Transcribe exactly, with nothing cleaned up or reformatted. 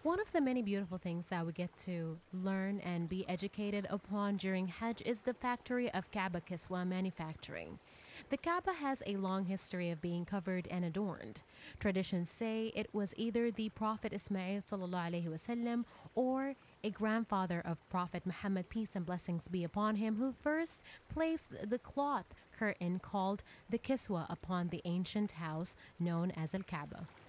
One of the many beautiful things that we get to learn and be educated upon during Hajj is the factory of Kaaba Kiswa manufacturing. The Kaaba has a long history of being covered and adorned. Traditions say it was either the Prophet Ismail sallallahu alaihi wasallam or a grandfather of Prophet Muhammad, peace and blessings be upon him, who first placed the cloth curtain called the Kiswa upon the ancient house known as Al Kaaba.